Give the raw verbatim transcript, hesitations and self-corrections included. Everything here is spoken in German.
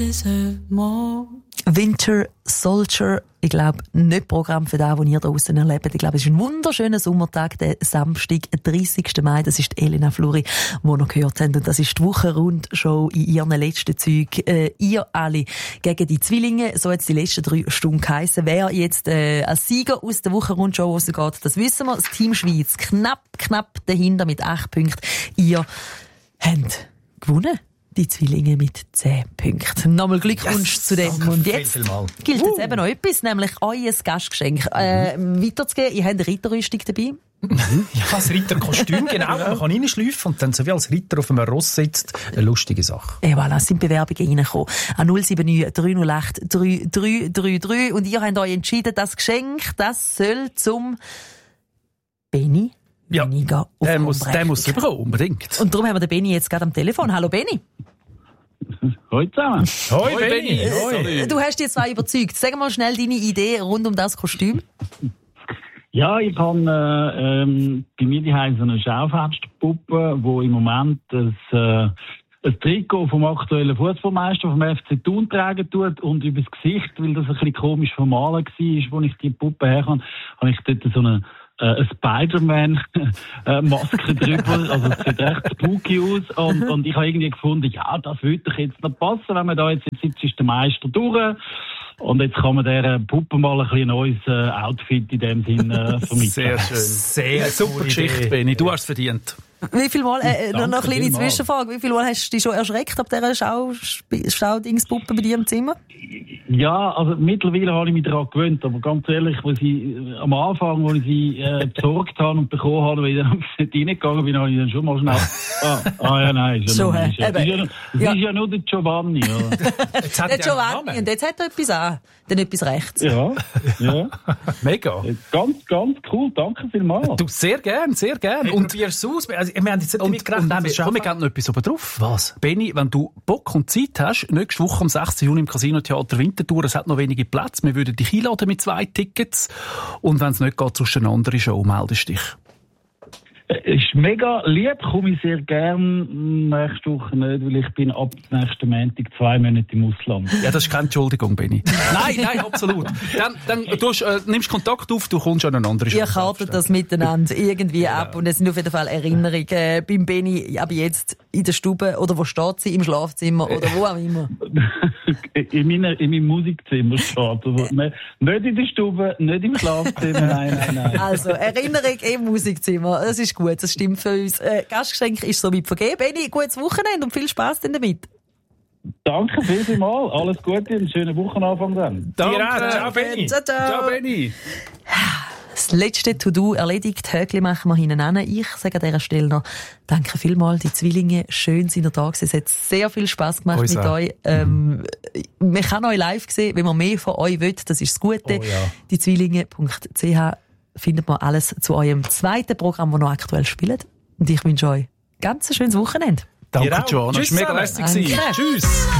Winter Soldier, ich glaube, nicht Programm für das, was ihr da draussen erlebt. Ich glaube, es ist ein wunderschöner Sommertag, der Samstag, dreißigsten Mai. Das ist Elena Fluri, die noch gehört haben. Und das ist die Wochenrundshow in ihren letzten Zügen. Äh, ihr alle gegen die Zwillinge. So hat es die letzten drei Stunden geheissen. Wer jetzt äh, als Sieger aus der Wochenrundshow rausgeht, das wissen wir. Das Team Schweiz knapp, knapp dahinter mit acht Punkten. Ihr habt gewonnen. Die Zwillinge mit zehn Punkten. Nochmal Glückwunsch yes, zu dem. Und jetzt viel, viel gilt uh. jetzt eben noch etwas, nämlich euer Gastgeschenk äh, weiterzugeben. Ihr habt eine Ritterrüstung dabei. Ja, ein Ritterkostüm, genau. Man kann reinschleifen und dann so wie als Ritter auf einem Ross sitzt. Eine lustige Sache. Ja, voilà, es sind Bewerbungen reingekommen. An null sieben neun drei null acht drei drei drei drei. Und ihr habt euch entschieden, das Geschenk, das soll zum Benni. Ja, der muss, der muss bekommen, unbedingt. Und darum haben wir den Benni jetzt gerade am Telefon. Hallo Benni. Hoi zusammen. Hoi, Hoi Benni. Hoi. Du hast dich zwar überzeugt. Sag mal schnell deine Idee rund um das Kostüm. Ja, ich habe äh, ähm, bei mir die so eine Schaufensterpuppe, wo im Moment ein, äh, ein Trikot vom aktuellen Fußballmeister vom F C Thun tragen tut und übers Gesicht, weil das ein bisschen komisch vermalen war, wo ich die Puppe herkam, habe ich dort so eine eine Spider-Man-Maske drüber, also es sieht echt spooky aus und, und ich habe irgendwie gefunden, ja, das würde doch jetzt noch passen, wenn man da jetzt, jetzt ist der Meister durch und jetzt kann man dieser Puppe mal ein bisschen neues äh, Outfit in dem Sinn äh, vermitteln. Sehr schön. Sehr super Geschichte, Benni, du hast es verdient. Wie viel Mal, äh, noch eine kleine Mal. Zwischenfrage, wie viel Mal hast du dich schon erschreckt ab dieser Schau- Schaudingspuppe bei dir im Zimmer? Ja, also mittlerweile habe ich mich daran gewöhnt, aber ganz ehrlich, als ich, äh, am Anfang, als ich sie äh, besorgt habe und bekommen habe, weil ich dann nicht reingegangen bin, habe ich dann schon mal schnell, ah, ah ja, nein, ist ja, so, nur, ist ja, eben, ist ja, ist ja. ja nur der Giovanni. Ja. Jetzt hat Der er Giovanni, und jetzt hat er etwas an, dann etwas rechts. Ja, ja. Mega. Ganz, ganz cool, danke vielmals. Du, sehr gern, sehr gern. Hey, und wie es aus? Also, wir haben jetzt nicht damit gerechnet. Und wir, komm, wir geben noch etwas oben drauf. Was? Benni, wenn du Bock und Zeit hast, nächste Woche am sechzehnten Juni im Casino-Theater Winterthur, es hat noch wenige Plätze, wir würden dich einladen mit zwei Tickets. Und wenn es nicht geht, sonst eine andere Show, meldest dich. Ist mega lieb, komme ich sehr gern nächste Woche nicht, weil ich bin ab nächsten Montag zwei Monate im Ausland. Ja, das ist keine Entschuldigung, Benni. nein, nein, absolut. Dann, dann du hast, äh, nimmst Kontakt auf, du kommst an eine andere Show. Ihr kartet das miteinander irgendwie ja. ab und es sind auf jeden Fall Erinnerungen äh, beim Benni, aber jetzt in der Stube oder wo steht sie, im Schlafzimmer oder wo auch immer. in, meiner, in meinem Musikzimmer steht. Also, nicht in der Stube, nicht im Schlafzimmer, nein, nein, nein. Also, Erinnerung im Musikzimmer, das ist gut. Das stimmt für uns. Äh, Gastgeschenk ist somit vergeben. Benni, gutes Wochenende und viel Spass damit. Danke vielmals. Alles Gute und einen schönen Wochenanfang dann. Danke. Ciao, Benni. Ciao, ciao. Ciao, Benni. Das letzte To-Do erledigt. Höckli machen wir hinten an. Ich sage an dieser Stelle noch danke vielmals, die Zwillinge. Schön, sind ihr da gewesen. Es hat sehr viel Spass gemacht Uns mit auch. euch. Ähm, man kann euch live sehen, wenn man mehr von euch will. Das ist das Gute. Oh, ja. Die Zwillinge punkt c h findet man alles zu eurem zweiten Programm, das noch aktuell spielt. Und ich wünsche euch ganz ein schönes Wochenende. Danke, John. Das war mega Tschüss lässig. Tschüss.